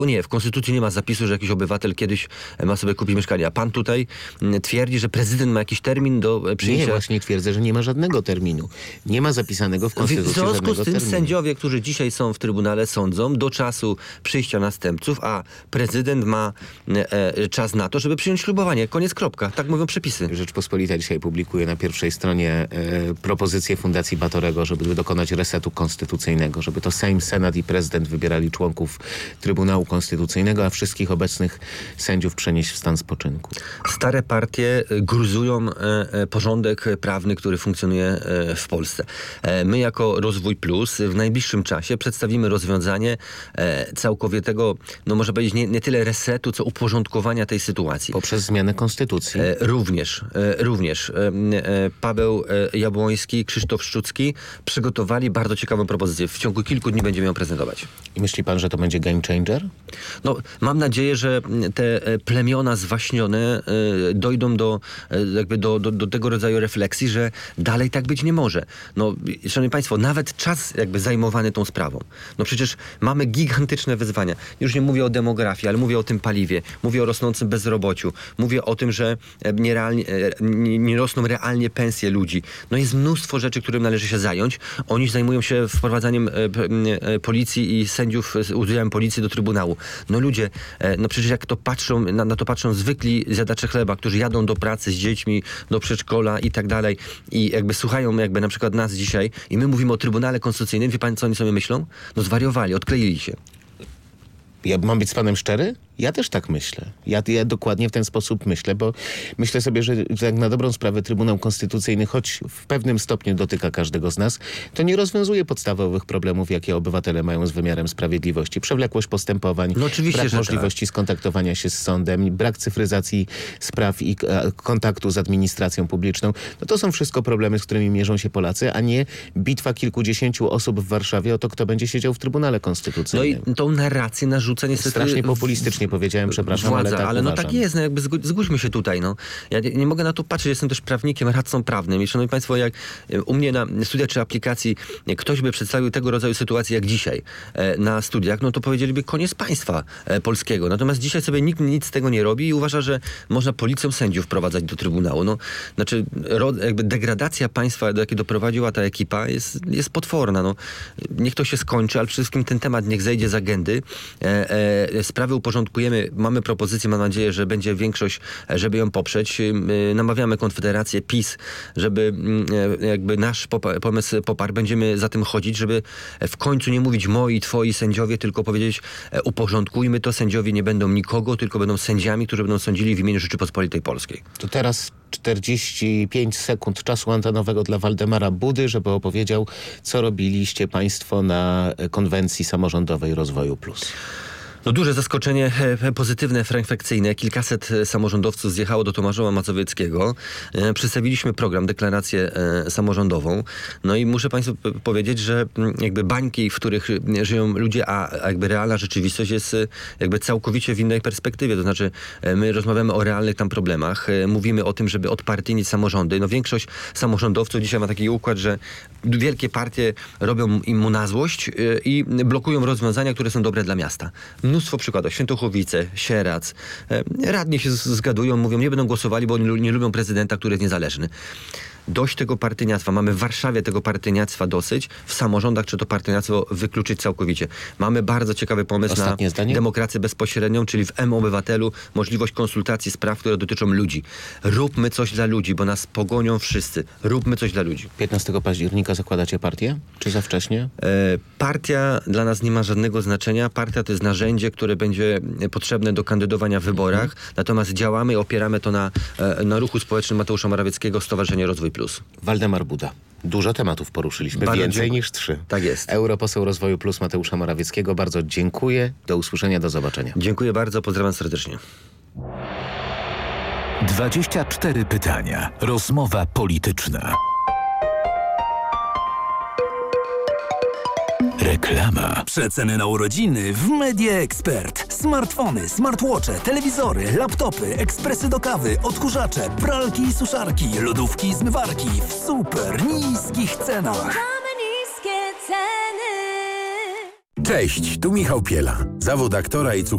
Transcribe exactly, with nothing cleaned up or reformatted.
Nie, w Konstytucji nie ma zapisu, że jakiś obywatel kiedyś ma sobie kupić mieszkanie. A pan tutaj twierdzi, że prezydent ma jakiś termin do przyjęcia... Nie, właśnie twierdzę, że nie ma żadnego terminu. Nie ma zapisanego w Konstytucji W związku żadnego z tym terminu. sędziowie, którzy dzisiaj są w Trybunale, sądzą do czasu przyjścia następców, a prezydent ma e, czas na to, żeby przyjąć ślubowanie. Koniec, kropka. Tak mówią przepisy. Rzeczpospolita dzisiaj publikuje na pierwszej stronie e, propozycję Fundacji Batorego, żeby dokonać resetu konstytucyjnego, żeby to Sejm, Senat i prezydent wybierali członków Trybunału Konstytucyjnego, a wszystkich obecnych sędziów przenieść w stan spoczynku. Stare partie gruzują e, porządek prawny, który funkcjonuje e, w Polsce. E, my jako Rozwój Plus w najbliższym czasie przedstawimy rozwiązanie e, całkowitego, no może powiedzieć nie, nie tyle resetu, co uporządkowania tej sytuacji. Poprzez zmianę konstytucji. E, również, e, również e, e, Paweł e, Jabłoński, Krzysztof Szczucki przygotowali bardzo ciekawą propozycję. W ciągu kilku dni będziemy ją prezentować. I myśli pan, że to będzie game changer? No, mam nadzieję, że te plemiona zwaśnione y, dojdą do, y, jakby do, do, do tego rodzaju refleksji, że dalej tak być nie może. No, szanowni państwo, nawet czas jakby zajmowany tą sprawą. No przecież mamy gigantyczne wyzwania. Już nie mówię o demografii, ale mówię o tym paliwie. Mówię o rosnącym bezrobociu. Mówię o tym, że nierealnie, nie, nie rosną realnie pensje ludzi. No jest mnóstwo rzeczy, którym należy się zająć. Oni zajmują się wprowadzaniem e, e, policji i sędziów z udziałem policji do Trybunału. No ludzie, no przecież jak to patrzą, na, na to patrzą zwykli zjadacze chleba, którzy jadą do pracy z dziećmi, do przedszkola i tak dalej i jakby słuchają jakby na przykład nas dzisiaj i my mówimy o Trybunale Konstytucyjnym, wie pan co oni sobie myślą? No zwariowali, odkleili się. Ja mam być z panem szczery? Ja też tak myślę. Ja, ja dokładnie w ten sposób myślę, bo myślę sobie, że, że jak na dobrą sprawę Trybunał Konstytucyjny, choć w pewnym stopniu dotyka każdego z nas, to nie rozwiązuje podstawowych problemów, jakie obywatele mają z wymiarem sprawiedliwości. Przewlekłość postępowań, no oczywiście, brak możliwości tak. skontaktowania się z sądem, brak cyfryzacji spraw i e, kontaktu z administracją publiczną. No to są wszystko problemy, z którymi mierzą się Polacy, a nie bitwa kilkudziesięciu osób w Warszawie o to, kto będzie siedział w Trybunale Konstytucyjnym. No i tą narrację narzuca niestety... Strasznie populistycznie powiedziałem, przepraszam, władza, ale tak ale no uważam. tak jest, no jakby zgódźmy się tutaj, no. Ja nie, nie mogę na to patrzeć, jestem też prawnikiem, radcą prawnym i szanowni państwo, jak u mnie na studiach czy aplikacji ktoś by przedstawił tego rodzaju sytuację jak dzisiaj e, na studiach, no to powiedzieliby koniec państwa e, polskiego. Natomiast dzisiaj sobie nikt nic z tego nie robi i uważa, że można policją sędziów wprowadzać do Trybunału. No, znaczy ro, jakby degradacja państwa, do jakiej doprowadziła ta ekipa jest, jest potworna. No. Niech to się skończy, ale przede wszystkim ten temat niech zejdzie z agendy. E, e, sprawy uporządkujemy. Mamy propozycję, mam nadzieję, że będzie większość, żeby ją poprzeć. Namawiamy Konfederację, PiS, żeby jakby nasz pomysł poparł. Będziemy za tym chodzić, żeby w końcu nie mówić moi, twoi sędziowie, tylko powiedzieć uporządkujmy to. Sędziowie nie będą nikogo, tylko będą sędziami, którzy będą sądzili w imieniu Rzeczypospolitej Polskiej. To teraz czterdzieści pięć sekund czasu antenowego dla Waldemara Budy, żeby opowiedział, co robiliście państwo na konwencji samorządowej Rozwoju Plus. No duże zaskoczenie pozytywne, frekwencyjne. Kilkaset samorządowców zjechało do Tomaszowa Mazowieckiego. Przedstawiliśmy program, deklarację samorządową. No i muszę państwu powiedzieć, że jakby bańki, w których żyją ludzie, a jakby realna rzeczywistość jest jakby całkowicie w innej perspektywie. To znaczy my rozmawiamy o realnych tam problemach. Mówimy o tym, żeby odpartyjnić samorządy. No większość samorządowców dzisiaj ma taki układ, że wielkie partie robią im mu na złość i blokują rozwiązania, które są dobre dla miasta. Mnóstwo przykładów. Świętochowice, Sierac. Radni się zgadują, mówią, nie będą głosowali, bo oni nie lubią prezydenta, który jest niezależny. Dość tego partyjniactwa. Mamy w Warszawie tego partyjniactwa dosyć. W samorządach czy to partyjniactwo wykluczyć całkowicie. Mamy bardzo ciekawy pomysł Ostatnie na zdanie? demokrację bezpośrednią, czyli w M-Obywatelu możliwość konsultacji spraw, które dotyczą ludzi. Róbmy coś dla ludzi, bo nas pogonią wszyscy. Róbmy coś dla ludzi. piętnastego października zakładacie partię? Czy za wcześnie? E, partia dla nas nie ma żadnego znaczenia. Partia to jest narzędzie, które będzie potrzebne do kandydowania w wyborach. Mhm. Natomiast działamy i opieramy to na, na ruchu społecznym Mateusza Morawieckiego, Stowarzyszenie Rozwój Plus. Waldemar Buda. Dużo tematów poruszyliśmy, bardzo więcej dziękuję. niż trzy. Tak jest. Europoseł Rozwoju Plus Mateusza Morawieckiego. Bardzo dziękuję. Do usłyszenia, do zobaczenia. Dziękuję bardzo, pozdrawiam serdecznie. dwadzieścia cztery pytania. Rozmowa polityczna. Reklama. Przeceny na urodziny w Media Expert. Smartfony, smartwatche, telewizory, laptopy, ekspresy do kawy, odkurzacze, pralki i suszarki, lodówki i zmywarki w super niskich cenach. Mamy niskie ceny. Cześć, tu Michał Piela. Zawód aktora i cukrzycy